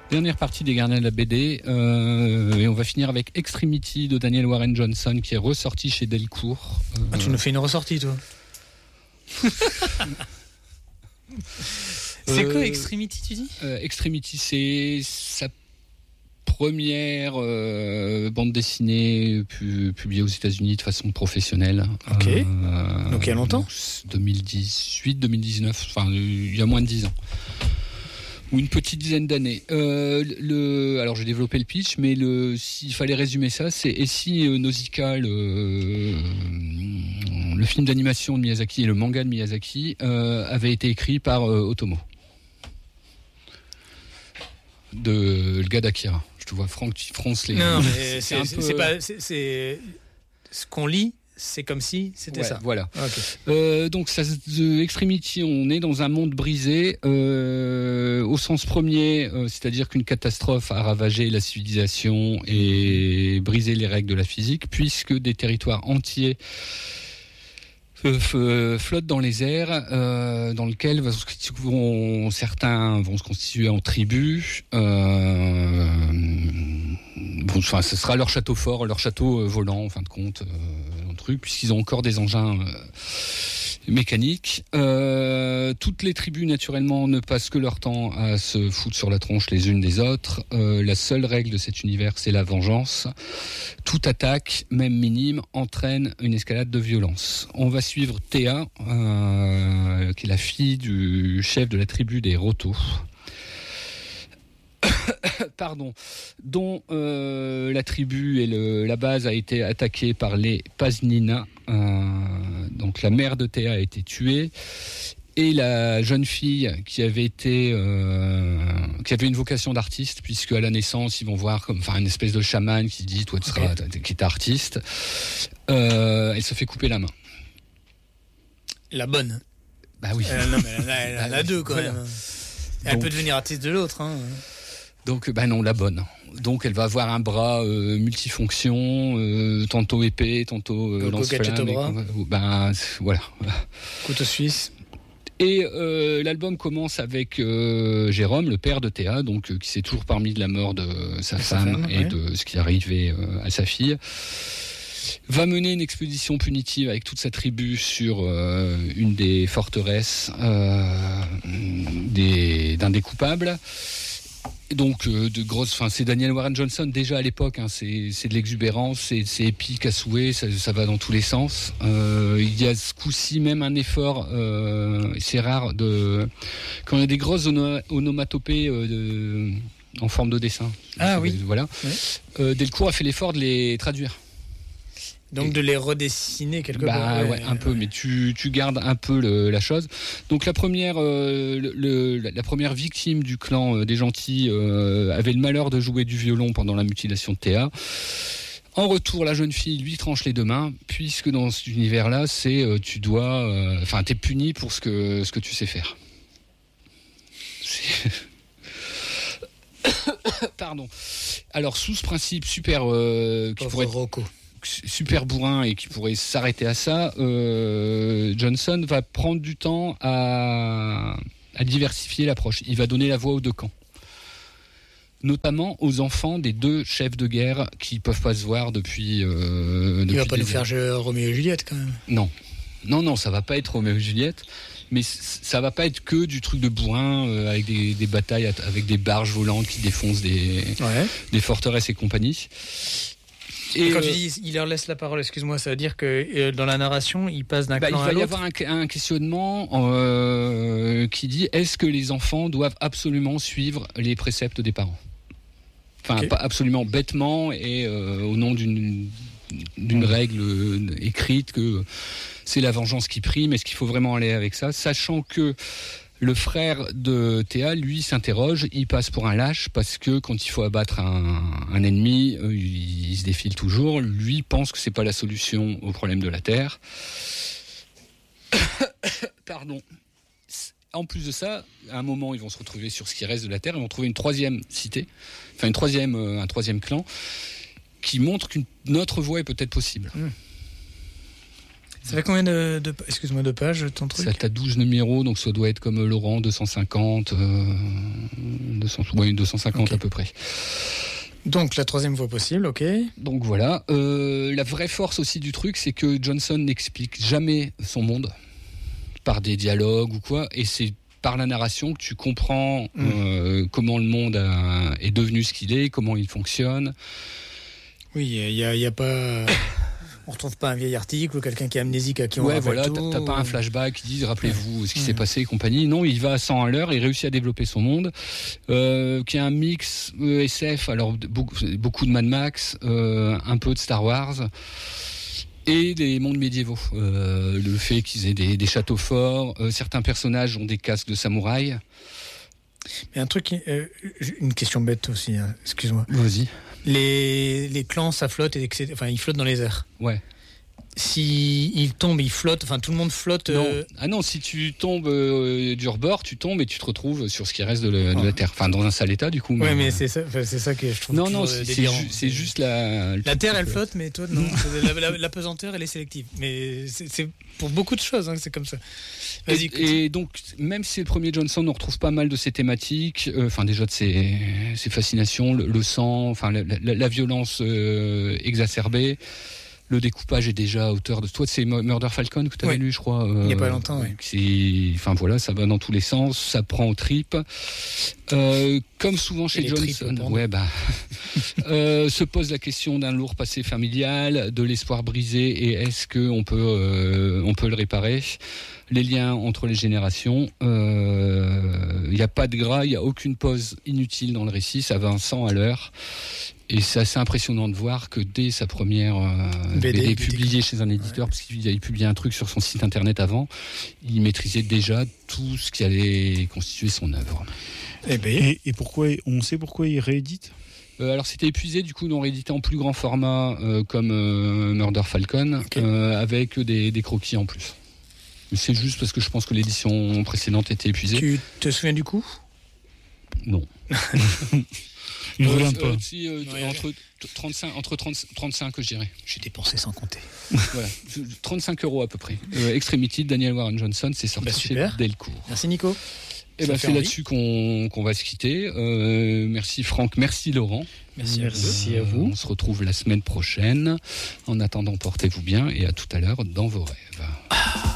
Dernière partie des Gardiens de la BD, et on va finir avec Extremity de Daniel Warren Johnson qui est ressorti chez Delcourt. Tu nous fais une ressortie, toi. C'est quoi Extremity, tu dis Extremity, c'est sa première bande dessinée publiée aux États-Unis de façon professionnelle. Ok. Donc il y a longtemps 2018, 2019, enfin il y a moins de 10 ans. Ou une petite dizaine d'années. Alors j'ai développé le pitch, mais s'il fallait résumer ça, c'est et si Nausicaa, le film d'animation de Miyazaki et le manga de Miyazaki avait été écrit par Otomo, le gars d'Akira. Je te vois Franck, tu fronces les. Non, mais c'est ce qu'on lit. C'est comme si c'était ça. Voilà. Okay. Donc, The Extremity, on est dans un monde brisé au sens premier, c'est-à-dire qu'une catastrophe a ravagé la civilisation et brisé les règles de la physique, puisque des territoires entiers flottent dans les airs, dans lesquels certains vont se constituer en tribus. Ce sera leur château fort, leur château volant, en fin de compte. Puisqu'ils ont encore des engins mécaniques. Toutes les tribus, naturellement, ne passent que leur temps à se foutre sur la tronche les unes des autres. La seule règle de cet univers, c'est la vengeance. Toute attaque, même minime, entraîne une escalade de violence. On va suivre Théa, qui est la fille du chef de la tribu des Rotos. Dont la tribu et la base a été attaquée par les Paznina. Donc la mère de Théa a été tuée et la jeune fille qui avait une vocation d'artiste, puisque à la naissance ils vont voir une espèce de chaman qui dit toi qui es artiste. Elle se fait couper la main. La bonne. Bah oui. Non mais elle en a deux quand même. Elle peut devenir artiste de l'autre. Hein. Donc, non, la bonne. Donc, elle va avoir un bras multifonction, tantôt épée, tantôt lance-flamme. Voilà. Couteau suisse. Et l'album commence avec Jérôme, le père de Théa, donc qui s'est toujours parmi de la mort de sa femme et de ce qui arrivait à sa fille. Va mener une expédition punitive avec toute sa tribu sur une des forteresses d'un des coupables. Donc c'est Daniel Warren Johnson déjà à l'époque, hein, c'est de l'exubérance, c'est épique à souhait, ça va dans tous les sens. Il y a ce coup-ci même un effort, c'est rare quand il y a des grosses onomatopées en forme de dessin. Ah oui. Voilà. Ouais. Delcourt a fait l'effort de les traduire. Donc de les redessiner quelque part. Un peu, mais tu gardes un peu la chose. Donc la première victime du clan des gentils avait le malheur de jouer du violon pendant la mutilation de Théa. En retour, la jeune fille lui tranche les deux mains, puisque dans cet univers-là, t'es puni pour ce que tu sais faire. Pardon. Alors sous ce principe super qui pourrait Rocco. Super bourrin et qui pourrait s'arrêter à ça, Johnson va prendre du temps à diversifier l'approche. Il va donner la voix aux deux camps, notamment aux enfants des deux chefs de guerre qui peuvent pas se voir depuis. Il va pas nous faire Roméo et Juliette quand même. Non, ça va pas être Roméo et Juliette. Mais ça va pas être que du truc de bourrin avec des batailles avec des barges volantes qui défoncent des forteresses et compagnie. Et quand tu dis il leur laisse la parole, excuse-moi, ça veut dire que dans la narration, il passe d'un clan à l'autre. Il va y avoir un questionnement qui dit est-ce que les enfants doivent absolument suivre les préceptes des parents ? Enfin, pas absolument bêtement et au nom d'une règle écrite que c'est la vengeance qui prime. Est-ce qu'il faut vraiment aller avec ça, sachant que le frère de Théa, lui, s'interroge, il passe pour un lâche parce que quand il faut abattre un ennemi, il se défile toujours. Lui pense que c'est pas la solution au problème de la Terre. Pardon. En plus de ça, à un moment, ils vont se retrouver sur ce qui reste de la Terre, ils vont trouver une troisième cité, un troisième clan, qui montre qu'une autre voie est peut-être possible. Ça fait combien de pages ton truc ? Ça a 12 numéros, donc ça doit être comme Laurent, 250. 250 à peu près. Donc la troisième voie possible, ok. Donc voilà. La vraie force aussi du truc, c'est que Johnson n'explique jamais son monde par des dialogues ou quoi, et c'est par la narration que tu comprends comment le monde est devenu ce qu'il est, comment il fonctionne. Oui, il y a pas... On retrouve pas un vieil article ou quelqu'un qui est amnésique à qui on rappelle tout. T'as pas un flashback qui dit rappelez-vous ce qui s'est passé et compagnie. Non, il va à 100 à l'heure, il réussit à développer son monde, qui est un mix SF, alors beaucoup de Mad Max, un peu de Star Wars. Et des mondes médiévaux. Le fait qu'ils aient des châteaux forts, certains personnages ont des casques de samouraï. Mais un truc, une question bête aussi, hein, excuse-moi. Vas-y. Les clans, ça flotte, ils flottent dans les airs. Ouais. Si ils tombent, ils flottent, enfin tout le monde flotte. Non. Ah non, si tu tombes du rebord, tu tombes et tu te retrouves sur ce qui reste de la terre. Enfin, dans un sale état, du coup. Ouais, mais c'est ça que je trouve. Non, c'est juste la terre, elle flotte, mais toi, non. La pesanteur, elle est sélective. Mais c'est pour beaucoup de choses, hein, c'est comme ça. Vas-y. Et donc, même si c'est le premier Johnson, on retrouve pas mal de ces thématiques. Enfin, déjà de ses fascinations, le sang, enfin la violence exacerbée. Le découpage est déjà à hauteur de... Toi, c'est Murder Falcon que tu avais lu, je crois. Il n'y a pas longtemps, oui. Enfin, voilà, ça va dans tous les sens, ça prend aux tripes. Comme souvent chez Johnson, se pose la question d'un lourd passé familial, de l'espoir brisé, et est-ce qu'on peut le réparer ? Les liens entre les générations, il n'y a pas de gras, il n'y a aucune pause inutile dans le récit, ça va 100 à l'heure. Et c'est assez impressionnant de voir que dès sa première BD publiée chez un éditeur, parce qu'il avait publié un truc sur son site internet avant, il maîtrisait déjà tout ce qui allait constituer son œuvre. Et pourquoi, on sait pourquoi il réédite ? Alors c'était épuisé, du coup ils l'ont réédité en plus grand format comme Murder Falcon, avec des croquis en plus. C'est juste parce que je pense que l'édition précédente était épuisée. Tu te souviens du coup ? Non. Il ne revient pas. Entre 35 je dirais. J'ai dépensé sans compter. Voilà, 35 € à peu près. Extremity de Daniel Warren Johnson, c'est sorti chez Delcourt. Merci Nico. Et c'est là-dessus qu'on va se quitter. Merci Franck, merci Laurent. Merci à vous. On se retrouve la semaine prochaine. En attendant, portez-vous bien et à tout à l'heure dans vos rêves.